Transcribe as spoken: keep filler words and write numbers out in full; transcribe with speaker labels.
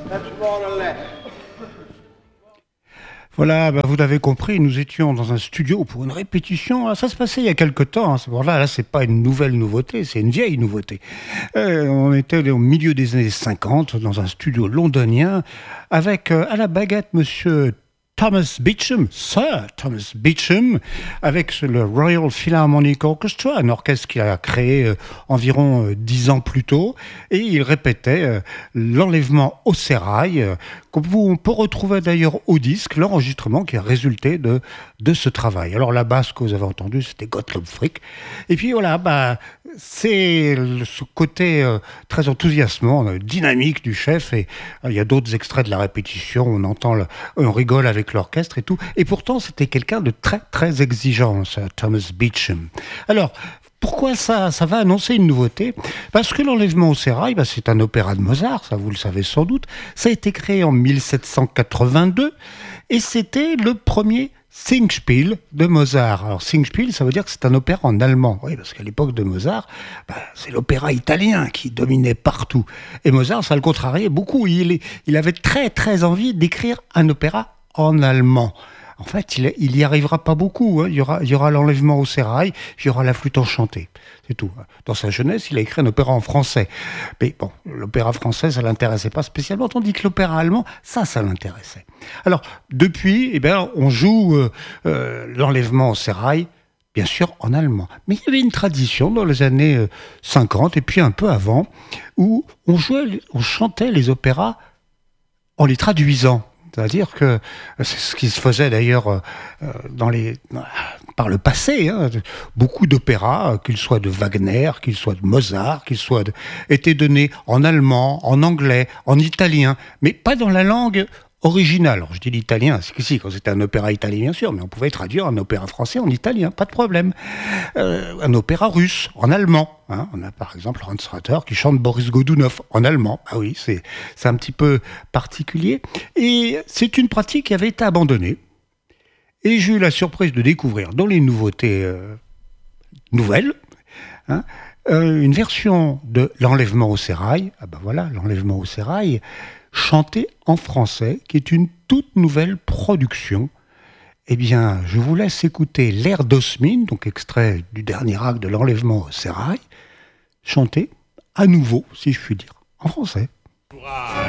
Speaker 1: Voilà, bah vous l'avez compris, nous étions dans un studio pour une répétition. Ça se passait il y a quelque temps. Hein. Bon, là, là, c'est pas une nouvelle nouveauté, c'est une vieille nouveauté. Euh, on était au milieu des années cinquante dans un studio londonien avec euh, à la baguette Monsieur Thomas Beecham, Sir Thomas Beecham, avec le Royal Philharmonic Orchestra, un orchestre qu'il a créé euh, environ euh, dix ans plus tôt, et il répétait euh, l'enlèvement au sérail, euh, qu'on peut retrouver d'ailleurs au disque, l'enregistrement qui a résulté de, de ce travail. Alors la basse que vous avez entendue, c'était Gottlob Frick, et puis voilà, bah, c'est le, ce côté euh, très enthousiasmant, euh, dynamique du chef, et euh, il y a d'autres extraits de la répétition, on entend, le, on rigole avec l'orchestre et tout. Et pourtant, c'était quelqu'un de très, très exigeant, ça, Thomas Beecham. Alors, pourquoi ça, ça va annoncer une nouveauté ? Parce que l'enlèvement au sérail, bah, c'est un opéra de Mozart, ça vous le savez sans doute. Ça a été créé en mille sept cent quatre-vingt-deux et c'était le premier Singspiel de Mozart. Alors Singspiel, ça veut dire que c'est un opéra en allemand. Oui, parce qu'à l'époque de Mozart, bah, c'est l'opéra italien qui dominait partout. Et Mozart, ça le contrariait beaucoup. Il, il avait très, très envie d'écrire un opéra en allemand. En fait, il, il y arrivera pas beaucoup. Hein. Il y aura, il y aura l'enlèvement au sérail, il y aura la flûte enchantée. C'est tout. Dans sa jeunesse, il a écrit un opéra en français. Mais bon, l'opéra français, ça l'intéressait pas spécialement, tandis que l'opéra allemand, ça, ça l'intéressait. Alors, depuis, eh bien, on joue euh, euh, l'enlèvement au sérail, bien sûr, en allemand. Mais il y avait une tradition dans les années euh, cinquante, et puis un peu avant, où on jouait, on chantait les opéras en les traduisant. C'est-à-dire que c'est ce qui se faisait d'ailleurs euh, dans les, par le passé. Hein. Beaucoup d'opéras, qu'ils soient de Wagner, qu'ils soient de Mozart, qu'ils soient de, étaient donnés en allemand, en anglais, en italien, mais pas dans la langue originale. Alors je dis l'italien, c'est que si, quand c'était un opéra italien bien sûr, mais on pouvait traduire un opéra français en italien, pas de problème. Euh, un opéra russe en allemand. Hein. On a par exemple Hans Ratter qui chante Boris Godunov en allemand. Ah oui, c'est, c'est un petit peu particulier. Et c'est une pratique qui avait été abandonnée. Et j'ai eu la surprise de découvrir dans les nouveautés euh, nouvelles, hein, euh, une version de l'enlèvement au sérail. Ah ben voilà, l'enlèvement au sérail, chanté en français, qui est une toute nouvelle production. Eh bien, je vous laisse écouter l'air d'Osmine, donc extrait du dernier acte de l'enlèvement au sérail, chanté à nouveau, si je puis dire, en français.